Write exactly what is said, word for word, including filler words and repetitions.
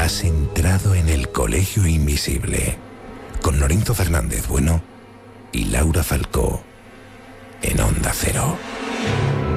Has entrado en el Colegio Invisible con Lorenzo Fernández Bueno y Laura Falcó en Onda Cero.